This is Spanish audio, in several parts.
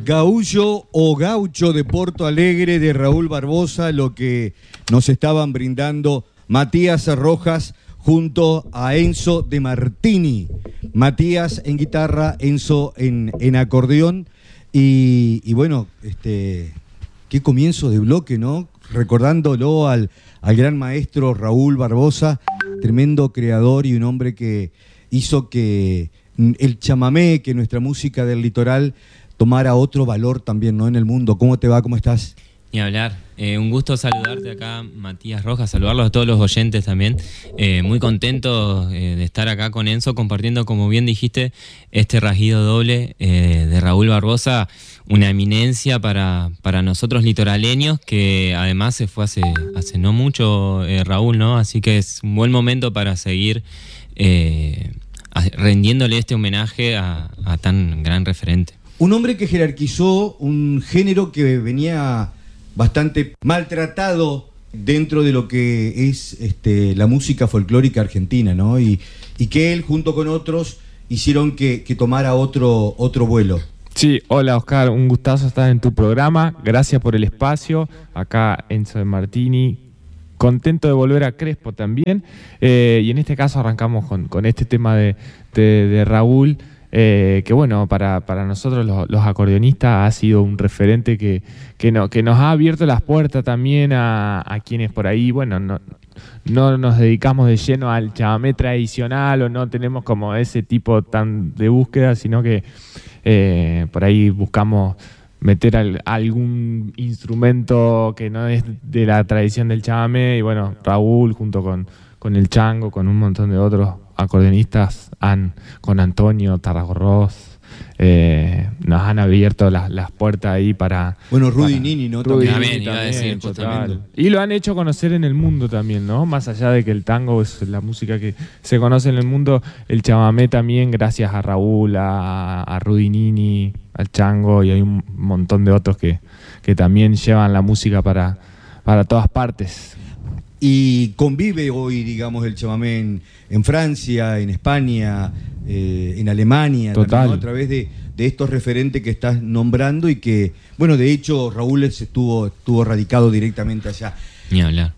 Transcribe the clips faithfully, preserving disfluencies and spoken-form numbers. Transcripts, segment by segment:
Gaullo o Gaucho de Porto Alegre de Raúl Barbosa, lo que nos estaban brindando Matías Rojas junto a Enzo De Martini. Matías en guitarra, Enzo en, en acordeón. Y, y bueno, este, qué comienzo de bloque, ¿no? Recordándolo al, al gran maestro Raúl Barbosa, tremendo creador y un hombre que hizo que el chamamé, que nuestra música del litoral tomara otro valor también, ¿no? En el mundo. ¿Cómo te va? ¿Cómo estás? Ni hablar. Eh, un gusto saludarte acá, Matías Rojas, saludarlos a todos los oyentes también. Eh, muy contento eh, de estar acá con Enzo compartiendo, como bien dijiste, este rasguido doble eh, de Raúl Barbosa, una eminencia para, para nosotros litoraleños, que además se fue hace, hace no mucho, eh, Raúl, ¿no? Así que es un buen momento para seguir eh, rendiéndole este homenaje a, a tan gran referente. Un hombre que jerarquizó un género que venía bastante maltratado dentro de lo que es este, la música folclórica argentina, ¿no? Y, y que él, junto con otros, hicieron que, que tomara otro, otro vuelo. Sí, hola Oscar, un gustazo estar en tu programa, gracias por el espacio, acá Enzo De Martini, contento de volver a Crespo también, eh, y en este caso arrancamos con, con este tema de, de, de Raúl, Eh, que bueno, para, para nosotros los, los acordeonistas ha sido un referente que, que, no, que nos ha abierto las puertas también a, a quienes por ahí, bueno, no, no nos dedicamos de lleno al chamamé tradicional o no tenemos como ese tipo tan de búsqueda, sino que eh, por ahí buscamos meter al, algún instrumento que no es de la tradición del chamamé, y bueno, Raúl junto con, con el Chango, con un montón de otros acordeonistas, han, con Antonio Tarragorros, eh, nos han abierto las, las puertas ahí para... Bueno, Rudy para, Nini, ¿no? Rudy también, Nini iba a decir, total. Y lo han hecho conocer en el mundo también, ¿no? Más allá de que el tango es la música que se conoce en el mundo, el chamamé también, gracias a Raúl, a, a Rudy Nini, al Chango, y hay un montón de otros que, que también llevan la música para, para todas partes. Y convive hoy, digamos, el chamamé en, en Francia, en España, eh, en Alemania, Total. También, ¿no? A través de, de estos referentes que estás nombrando y que, bueno, de hecho Raúl estuvo, estuvo radicado directamente allá. Ni hablar.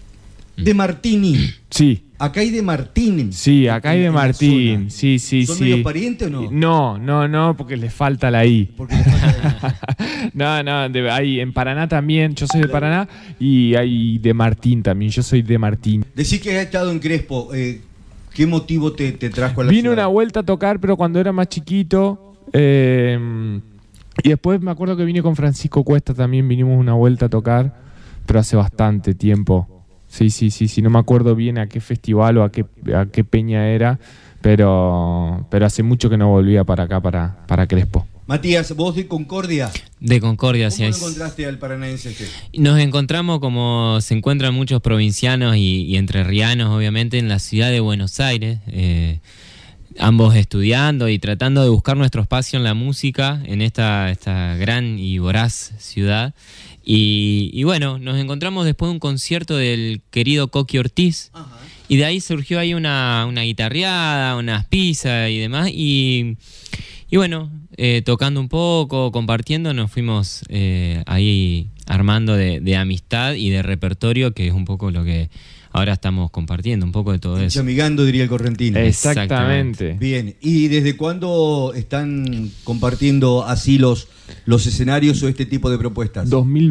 De Martini. Sí. Acá hay de Martín. Sí, acá hay de en la Martín. zona. Sí, sí, ¿Son sí. medio parientes o no? No, no, no, porque les falta la I. Porque le falta de... No, no, de, hay en Paraná también, yo soy de Paraná, y hay de Martín también, yo soy de Martín. Decís que has estado en Crespo. Eh, ¿Qué motivo te, te trajo a la Vine ciudad? una vuelta a tocar, pero cuando era más chiquito. Eh, y después me acuerdo que vine con Francisco Cuesta también, vinimos una vuelta a tocar, pero hace bastante tiempo. Sí, sí, sí, sí, no me acuerdo bien a qué festival o a qué, a qué peña era, pero, pero hace mucho que no volvía para acá, para, para Crespo. Matías, vos de Concordia. De Concordia, ¿Cómo sí. lo es. encontraste al paranaense este? Nos encontramos como se encuentran muchos provincianos y, y entrerrianos, obviamente, en la ciudad de Buenos Aires, eh, ambos estudiando y tratando de buscar nuestro espacio en la música en esta, esta gran y voraz ciudad. Y, y bueno, nos encontramos después de un concierto del querido Coqui Ortiz. Ajá. Y de ahí surgió ahí una, una guitarreada, unas pizzas y demás. Y, y bueno, eh, tocando un poco, compartiendo, nos fuimos eh, ahí armando de, de amistad y de repertorio, que es un poco lo que ahora estamos compartiendo, un poco de todo eso. Chamigando, diría el correntino. Exactamente. Bien, ¿y desde cuándo están compartiendo así los, los escenarios o este tipo de propuestas? ¿dos mil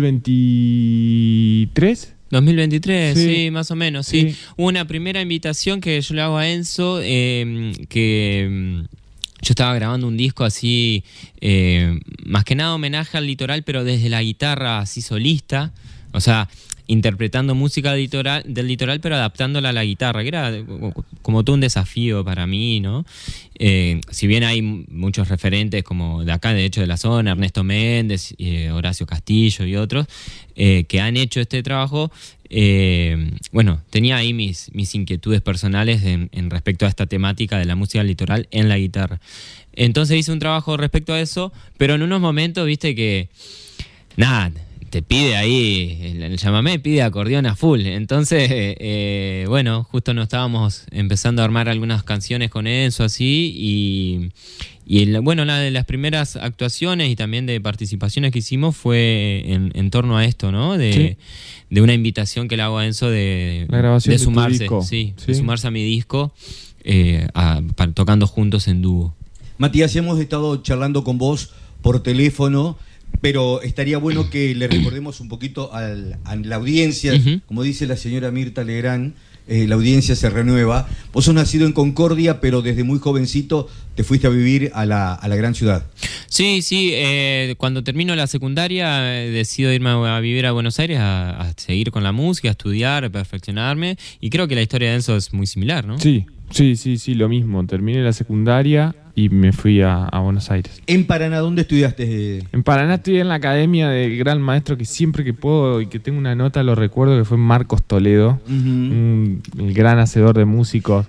veintitrés? dos mil veintitrés, sí, sí, más o menos, sí. sí. Una primera invitación que yo le hago a Enzo, eh, que yo estaba grabando un disco así, eh, más que nada homenaje al litoral, pero desde la guitarra así solista, o sea, interpretando música del litoral, del litoral, pero adaptándola a la guitarra, que era como todo un desafío para mí, ¿no? Eh, si bien hay muchos referentes como de acá, de hecho de la zona, Ernesto Méndez, eh, Horacio Castillo y otros, eh, que han hecho este trabajo, eh, bueno, tenía ahí mis, mis inquietudes personales en, en respecto a esta temática de la música del litoral en la guitarra. Entonces hice un trabajo respecto a eso, pero en unos momentos, viste que, nada, te pide ahí, el, el llamamé pide acordeón a full. Entonces, eh, bueno, justo nos estábamos empezando a armar algunas canciones con eso, así, y, y el, bueno, una de las primeras actuaciones y también de participaciones que hicimos fue en, en torno a esto, ¿no? De, Sí. de una invitación que le hago a Enzo de, La grabación de de tu sumarse, disco. sí, Sí. de sumarse a mi disco, eh, a- pa- tocando juntos en dúo. Matías, hemos estado charlando con vos por teléfono, pero estaría bueno que le recordemos un poquito al- a la audiencia, Ujú. como dice la señora Mirta Legrand, eh, la audiencia se renueva. Vos sos nacido en Concordia, pero desde muy jovencito te fuiste a vivir a la, a la gran ciudad. Sí, sí, eh, cuando termino la secundaria eh, decido irme a, a vivir a Buenos Aires a, a seguir con la música, a estudiar, a perfeccionarme, y creo que la historia de Enzo es muy similar, ¿no? Sí, sí, sí, sí, lo mismo. Terminé la secundaria y me fui a, a Buenos Aires. En Paraná, ¿dónde estudiaste? En Paraná estoy en la academia del gran maestro que siempre que puedo y que tengo una nota lo recuerdo, que fue Marcos Toledo, Ujú. un- el gran hacedor de músicos.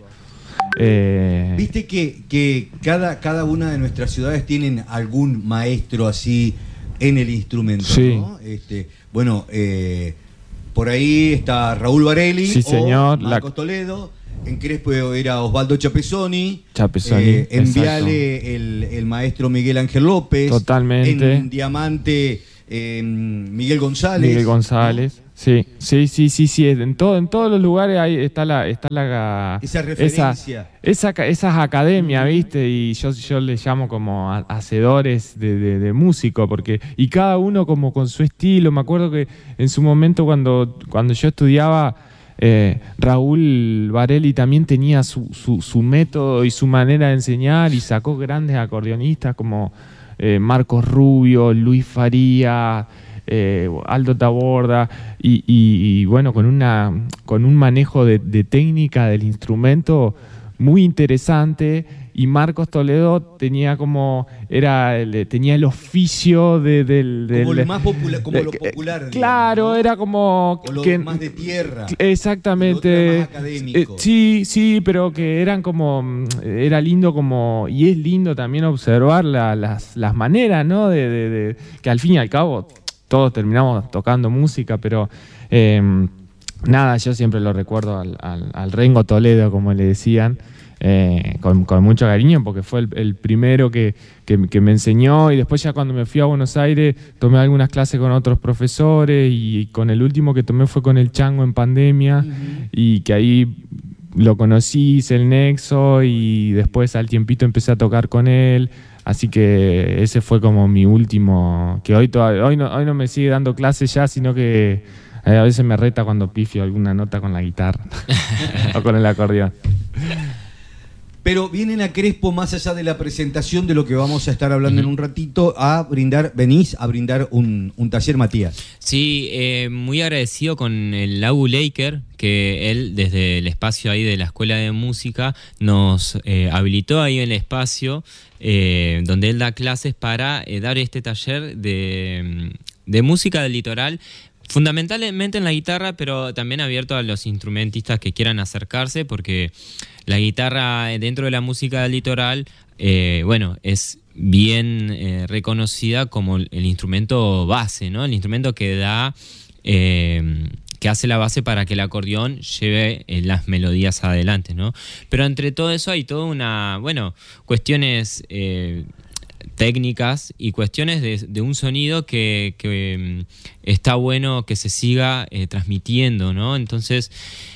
Eh, Viste que, que cada, cada una de nuestras ciudades tienen algún maestro así en el instrumento, Sí. ¿no? Este, bueno, eh, por ahí está Raúl Varelli, Sí, señor. o Marcos La- Toledo. En Crespo era Osvaldo Chapezoni. Chapezoni, Eh, en exacto. Viale el, el maestro Miguel Ángel López. Totalmente. En Diamante eh, Miguel González. Miguel González. Sí, sí, sí, sí, sí. En todo, en todos los lugares ahí está la, está la Esa referencia. Esa, esa- esas academias, ¿viste? Y yo, yo les llamo como ha- hacedores de, de, de músico, porque, y cada uno como con su estilo. Me acuerdo que en su momento cuando, cuando yo estudiaba, eh, Raúl Varelli también tenía su, su, su método y su manera de enseñar y sacó grandes acordeonistas como eh, Marcos Rubio, Luis Faría, eh, Aldo Taborda, y, y- y bueno, con, una, con un manejo de, de técnica del instrumento muy interesante. Y Marcos Toledo tenía como era el, tenía el oficio de, del, del- Como lo más popular, como de- lo popular. claro, digamos, ¿no? era como O lo que más de tierra. exactamente. Y lo otro más académico. Eh, sí, sí, pero que eran como mm, era lindo como y es lindo también observar la- las, las maneras, ¿no? De, de- de- que al fin y al cabo todos terminamos tocando música, pero eh, nada, yo siempre lo recuerdo al, al- al Rengo Toledo, como le decían. Eh, con, con mucho cariño, porque fue el, el primero que, que- que me enseñó, y después ya cuando me fui a Buenos Aires tomé algunas clases con otros profesores, y con el último que tomé fue con el Chango en pandemia, y que ahí lo conocí, hice el nexo, y después al tiempito empecé a tocar con él. Así que ese fue como mi último, que hoy, todavía, hoy, no, hoy no me sigue dando clases ya, sino que eh, a veces me reta cuando pifio alguna nota con la guitarra o con el acordeón. Pero vienen a Crespo, más allá de la presentación de lo que vamos a estar hablando en un ratito, a brindar, venís a brindar un, un taller, Matías. Sí, eh, muy agradecido con el Lau Laker, que él desde el espacio ahí de la Escuela de Música nos eh, habilitó ahí el espacio eh, donde él da clases para eh, dar este taller de, de música del litoral, fundamentalmente en la guitarra, pero también abierto a los instrumentistas que quieran acercarse, porque la guitarra dentro de la música del litoral, eh, bueno, es bien eh, reconocida como el, el instrumento base, ¿no? El instrumento que da, eh, que hace la base para que el acordeón lleve eh, las melodías adelante, ¿no? Pero entre todo eso hay toda una, bueno, cuestiones eh, técnicas y cuestiones de, de un sonido que, que mm, está bueno que se siga eh, transmitiendo, ¿no? Entonces,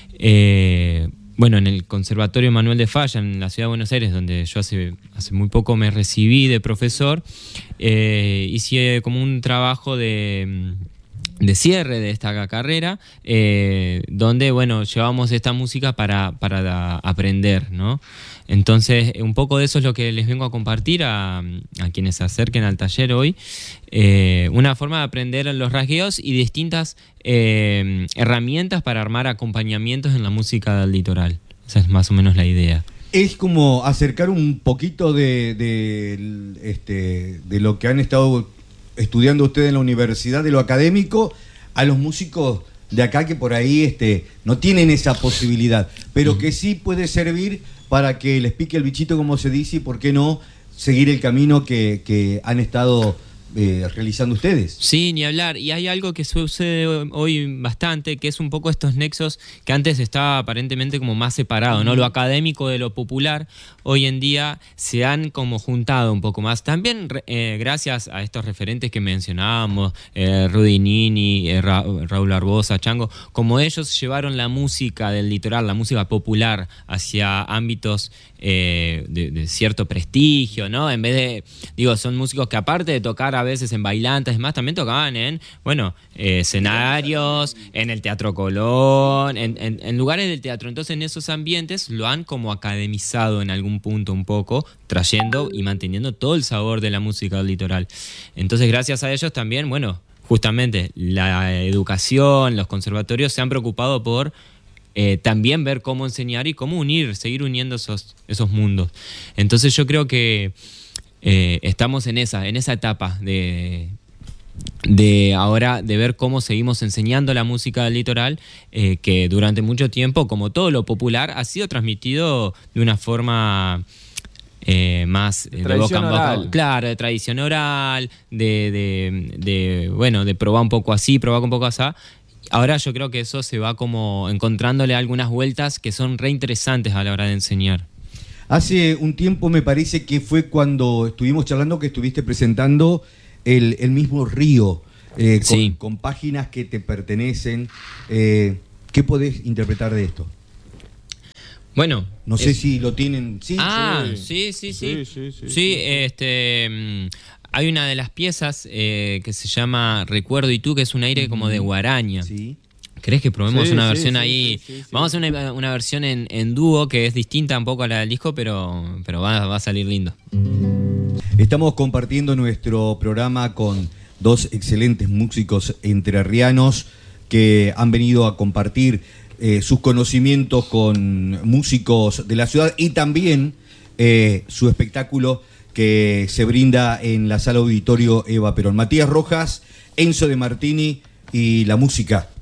eh, bueno, en el Conservatorio Manuel de Falla, en la Ciudad de Buenos Aires, donde yo hace, hace muy poco me recibí de profesor, eh, hice como un trabajo de, de cierre de esta carrera, eh, donde, bueno, llevamos esta música para, para aprender, ¿no? Entonces, un poco de eso es lo que les vengo a compartir a, a quienes se acerquen al taller hoy. Eh, una forma de aprender los rasgueos y distintas eh, herramientas para armar acompañamientos en la música del litoral. Esa es más o menos la idea. Es como acercar un poquito de, de, este, de lo que han estado estudiando ustedes en la universidad, de lo académico, a los músicos de acá que por ahí este, no tienen esa posibilidad, pero que sí puede servir para que les pique el bichito, como se dice, y por qué no seguir el camino que, que han estado eh, realizando ustedes. Sí, ni hablar. Y hay algo que sucede hoy bastante, que es un poco estos nexos que antes estaba aparentemente como más separado, ¿no? Lo académico de lo popular, hoy en día se han como juntado un poco más. También eh, gracias a estos referentes que mencionábamos, eh, Rudy Nini, eh, Ra Raúl Barbosa, Chango, como ellos llevaron la música del litoral, la música popular, hacia ámbitos eh, de, de cierto prestigio, ¿no? En vez de, digo, son músicos que aparte de tocar a veces en bailantes y demás, también tocaban en, bueno, eh, escenarios, en el Teatro Colón, en, en, en lugares del teatro. Entonces en esos ambientes lo han como academizado en algún punto un poco, trayendo y manteniendo todo el sabor de la música del litoral. Entonces gracias a ellos también, bueno, justamente la educación, los conservatorios se han preocupado por eh, también ver cómo enseñar y cómo unir, seguir uniendo esos, esos mundos. Entonces yo creo que Eh, estamos en esa, en esa etapa de, de ahora de ver cómo seguimos enseñando la música del litoral, eh, que durante mucho tiempo, como todo lo popular, ha sido transmitido de una forma eh, más de, de boca en boca, claro, de tradición oral, de, de, de bueno, de probar un poco así, probar un poco así. Ahora yo creo que eso se va como encontrándole algunas vueltas que son re interesantes a la hora de enseñar. Hace un tiempo me parece que fue cuando estuvimos charlando que estuviste presentando el, el mismo río, eh, con, sí. con páginas que te pertenecen. Eh, ¿Qué podés interpretar de esto? Bueno. No es... sé si lo tienen... Sí, ah, sí, sí, sí. Sí, sí, sí, sí, sí este... hay una de las piezas eh, que se llama Recuerdo y tú, que es un aire como de guaraña. Sí. ¿Querés que probemos sí, una sí, versión sí, ahí? Sí, sí, sí. Vamos a hacer una, una versión en, en dúo que es distinta un poco a la del disco, pero, pero va, va a salir lindo. Estamos compartiendo nuestro programa con dos excelentes músicos entrerrianos que han venido a compartir eh, sus conocimientos con músicos de la ciudad y también eh, su espectáculo que se brinda en la Sala Auditorio Eva Perón. Matías Rojas, Enzo De Martini y la música